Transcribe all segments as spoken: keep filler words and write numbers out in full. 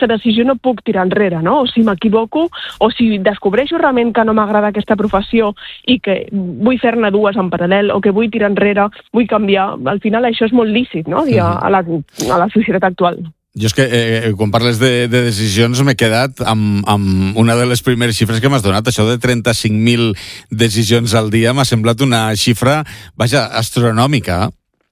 aquesta decisió no puc tirar enrere, no? O si m'equivoco, o si descobreixo realment que no m'agrada aquesta professió i que vull fer-ne dues en paral·lel, o que vull tirar enrere, vull canviar, al final això és molt lícit, no? I a, a, la, a la societat actual. Jo és que eh, quan parles de, de decisions m'he quedat amb, amb una de les primeres xifres que m'has donat, això de trenta-cinc mil decisions al dia m'ha semblat una xifra, vaja, astronòmica.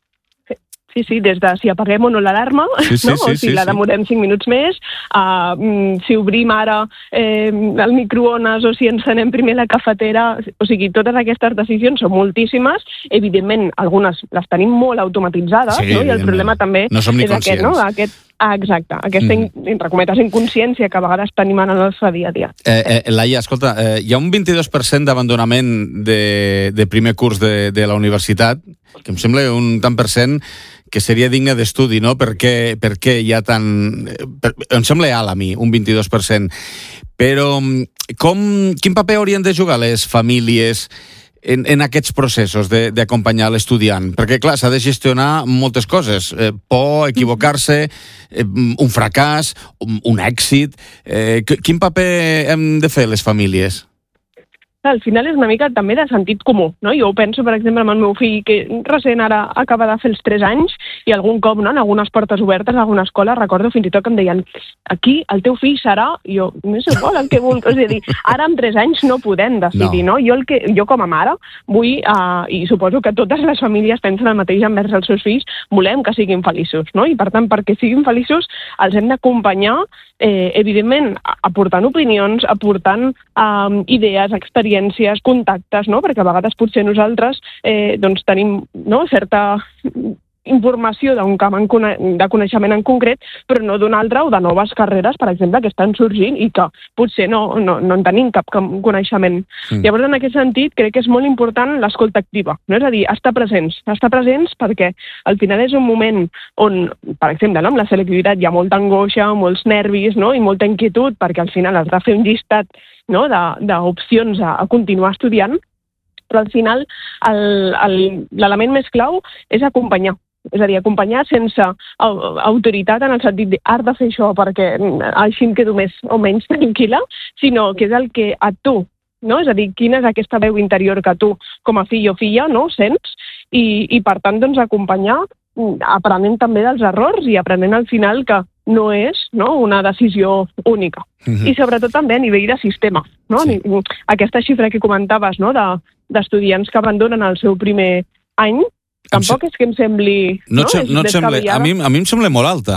Sí, sí, des de si apaguem o no l'alarma, sí, sí, no? sí, o si sí, la sí. demorem cinc minuts més, uh, si obrim ara eh, el microones o si encenem primer la cafetera, o sigui, totes aquestes decisions són moltíssimes, evidentment, algunes les tenim molt automatitzades, sí, no? I el problema també no som és aquest, no? Aquest, ah, exacte, aquesta, mm. entre cometes, inconsciència que a vegades tenim en el nostre dia a dia. Eh, eh, Laia, escolta, eh, hi ha un vint-i-dos per cent d'abandonament de, de primer curs de, de la universitat, que em sembla un tant per cent que seria digne d'estudi, no? Per què, per què hi ha tan... Per, em sembla alt a mi, un vint-i-dos per cent. Però com, quin paper haurien de jugar les famílies en, en aquests processos d'acompanyar l'estudiant? Perquè, clar, s'ha de gestionar moltes coses. Eh, por, equivocar-se, eh, un fracàs, un, un èxit... Eh, quin paper hem de fer les famílies? Al final és una mica també de sentit comú, no? Jo ho penso, per exemple, amb el meu fill, que recent ara acaba de fer els tres anys, i algun cop, no?, en algunes portes obertes, en alguna escola, recordo fins i tot que em deien aquí el teu fill serà, i jo, m'és igual el que vulgui, és a dir, ara amb tres anys no podem decidir, no? no? Jo, el que, jo com a mare vull, uh, i suposo que totes les famílies pensen el mateix envers els seus fills, volem que siguin feliços, no? I per tant, perquè siguin feliços, els hem d'acompanyar, eh, evidentment, aportant opinions, aportant um, idees, experiències, contactes, no? Perquè a vegades potser nosaltres eh, doncs tenim, no?, certa informació d'un camp de coneixement en concret, però no d'un altre o de noves carreres, per exemple, que estan sorgint i que potser no, no, no en tenim cap coneixement. Mm. Llavors, en aquest sentit, crec que és molt important l'escolta activa, no? És a dir, estar presents, estar presents perquè al final és un moment on, per exemple, no?, amb la selectivitat hi ha molta angoixa, molts nervis, no?, i molta inquietud, perquè al final has de fer un llistat, no?, d'opcions a, a continuar estudiant, però al final l'element més clau és acompanyar. És a dir, acompanyar sense autoritat en el sentit de has de fer això perquè així em quedo més o menys tranquil·la, sinó que és el que a tu, no? És a dir, quina és aquesta veu interior que tu, com a fill o filla, no?, sents, i, i per tant, doncs, acompanyar aprenent també dels errors i aprenent al final que no és, no?, una decisió única. Uh-huh. I sobretot també a nivell de sistema, no? Sí. Aquesta xifra que comentaves, no?, de, d'estudiants que abandonen el seu primer any, tampoc és que em sembli... No, no, no et sembla, a, mi, a mi em sembla molt alta.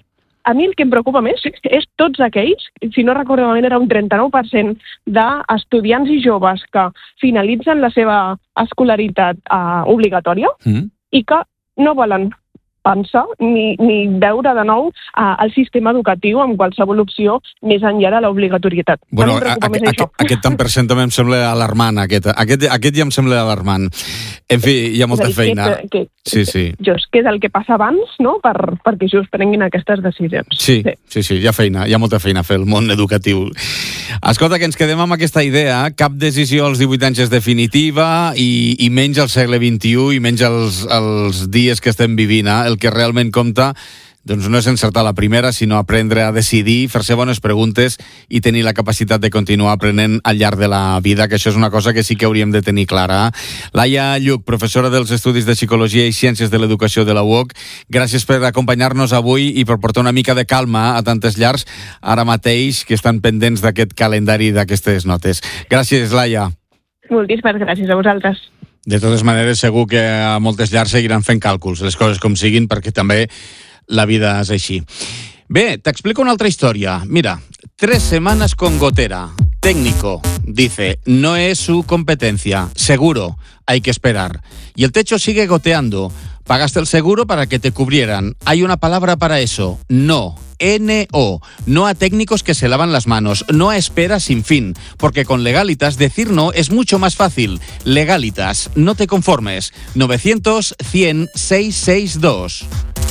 A mi el que em preocupa més és tots aquells, si no recordo malament era un trenta-nou per cent d'estudiants i joves que finalitzen la seva escolaritat uh, obligatòria mm. i que no volen pensar ni, ni veure de nou uh, el sistema educatiu amb qualsevol opció més enllà de l'obligatorietat. Bueno, a, a, a, aquest tant per cent també em sembla alarmant, aquest, aquest, aquest ja em sembla alarmant. En fi, hi ha molta feina. Que, que, sí, sí. Just, que és el que passa abans, no?, per, perquè just prenguin aquestes decisions. Sí, sí, sí, sí, hi ha feina, hi ha molta feina a fer el món educatiu. Escolta, que ens quedem amb aquesta idea, cap decisió als divuit anys és definitiva i, i menys al segle vint-i-u i menys els, els dies que estem vivint, eh? El que realment compta doncs no és encertar la primera, sinó aprendre a decidir, fer-se bones preguntes i tenir la capacitat de continuar aprenent al llarg de la vida, que això és una cosa que sí que hauríem de tenir clara. Laia Lluch, professora dels Estudis de Psicologia i Ciències de l'Educació de la U O C, gràcies per acompanyar-nos avui i per portar una mica de calma a tantes llars ara mateix que estan pendents d'aquest calendari d'aquestes notes. Gràcies, Laia. Moltíssimes gràcies a vosaltres. De totes maneres, segur que a moltes llars seguiran fent càlculs, les coses com siguin, perquè també la vida és així. Bé, t'explico una altra història. Mira, tres semanas con gotera. Técnico dice, no es su competencia. Seguro, hay que esperar. Y el techo sigue goteando. Pagaste el seguro para que te cubrieran. Hay una palabra para eso. No. N O. No a técnicos que se lavan las manos. No a espera sin fin. Porque con Legalitas decir no es mucho más fácil. Legalitas. No te conformes. novecientos, cien, seiscientos sesenta y dos.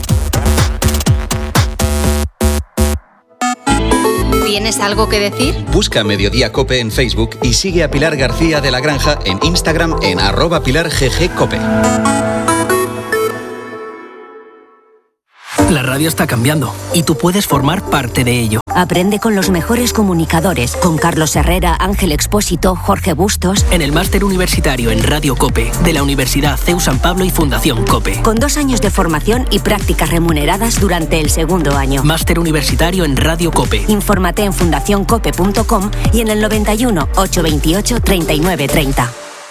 ¿Tienes algo que decir? Busca Mediodía Cope en Facebook y sigue a Pilar García de la Granja en Instagram en arroba Pilar G G Cope. La radio está cambiando y tú puedes formar parte de ello. Aprende con los mejores comunicadores, con Carlos Herrera, Ángel Expósito, Jorge Bustos. En el máster universitario en Radio COPE de la Universidad C E U San Pablo y Fundación COPE. Con dos años de formación y prácticas remuneradas durante el segundo año. Máster universitario en Radio COPE. Infórmate en fundación cope punto com y en el noventa y uno, ochocientos veintiocho, treinta y nueve treinta.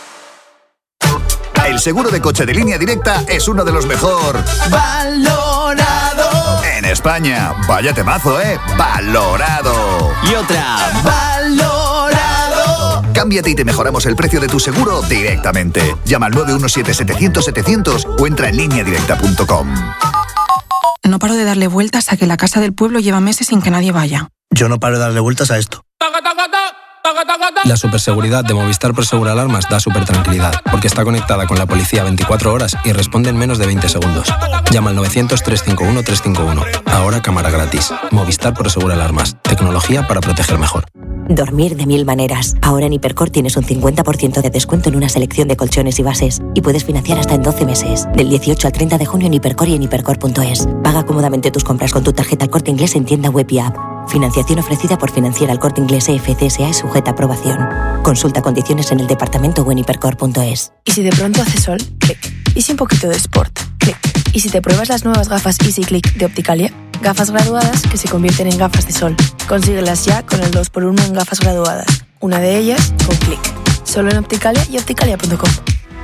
El seguro de coche de Línea Directa es uno de los mejor valorado en España. Vaya temazo, ¿eh? Valorado. Y otra, valorado. Cámbiate y te mejoramos el precio de tu seguro directamente. Llama al nueve uno siete, setecientos, setecientos o entra en línea directa punto com. No paro de darle vueltas a que la casa del pueblo lleva meses sin que nadie vaya. Yo no paro de darle vueltas a esto. La superseguridad de Movistar Prosegur Alarmas da súper tranquilidad, porque está conectada con la policía veinticuatro horas y responde en menos de veinte segundos. Llama al novecientos, trescientos cincuenta y uno, trescientos cincuenta y uno. Ahora cámara gratis. Movistar Prosegur Alarmas. Tecnología para proteger mejor. Dormir de mil maneras. Ahora en Hipercor tienes un cincuenta por ciento de descuento en una selección de colchones y bases. Y puedes financiar hasta en doce meses. Del dieciocho al treinta de junio en Hipercor y en hipercor punto es. Paga cómodamente tus compras con tu tarjeta El Corte Inglés en tienda web y app. Financiación ofrecida por Financiera El Corte Inglés E F C S A y sujeta a aprobación. Consulta condiciones en el departamento o en hipercor punto es. ¿Y si de pronto hace sol? Clic. ¿Y si un poquito de sport? Clic. ¿Y si te pruebas las nuevas gafas Easy Click de Opticalia? Gafas graduadas que se convierten en gafas de sol. Consíguelas ya con el dos por uno en gafas graduadas. Una de ellas con Clic. Solo en Opticalia y opticalia punto com.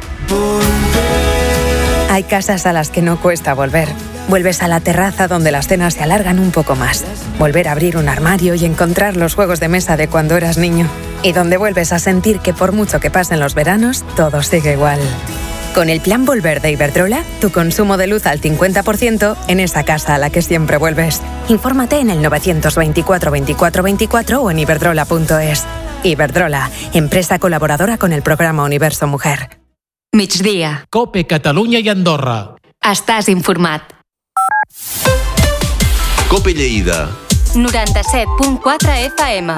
Hay casas a las que no cuesta volver. Vuelves a la terraza donde las cenas se alargan un poco más. Volver a abrir un armario y encontrar los juegos de mesa de cuando eras niño. Y donde vuelves a sentir que por mucho que pasen los veranos, todo sigue igual. Con el plan Volver de Iberdrola, tu consumo de luz al cincuenta por ciento en esa casa a la que siempre vuelves. Infórmate en el novecientos veinticuatro, veinticuatro, veinticuatro o en iberdrola punto es. Iberdrola, empresa colaboradora con el programa Universo Mujer. Migdia. COPE, Catalunya i Andorra. Estàs informat. COPE Lleida. noranta-set punt quatre F M.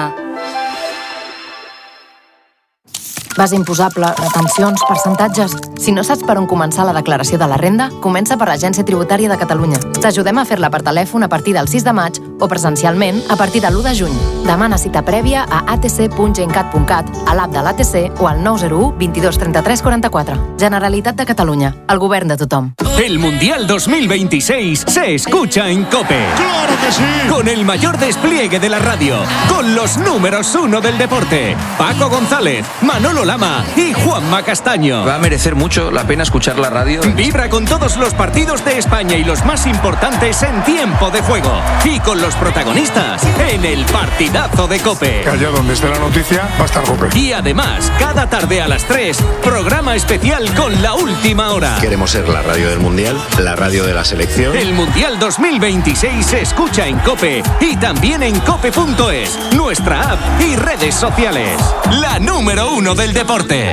Base imposable, retencions, percentatges... Si no saps per on començar la declaració de la renda, comença per l'Agència Tributària de Catalunya. T'ajudem a fer-la per telèfon a partir del sis de maig o presencialment a partir de l'u de juny. Demana cita prèvia a a t c punt gencat punt cat, a l'app de l'A T C o al nou zero u, veintidós, trenta-tres, quaranta-quatre. Generalitat de Catalunya, el govern de tothom. El Mundial dos mil veintiséis se escucha en COPE. ¡Claro que sí! Con el mayor despliegue de la radio, con los números uno del deporte. Paco González, Manolo Lama y Juanma Castaño. Va a merecer mucho la pena escuchar la radio. Vibra con todos los partidos de España y los más importantes en tiempo de juego. Y con los protagonistas en el partidazo de COPE. Que allá donde esté la noticia va a estar COPE. Y además, cada tarde a las tres, programa especial con la última hora. Queremos ser la radio del Mundial, la radio de la selección. El Mundial dos mil veintiséis se escucha en COPE y también en cope punto es, nuestra app y redes sociales. La número uno del deporte.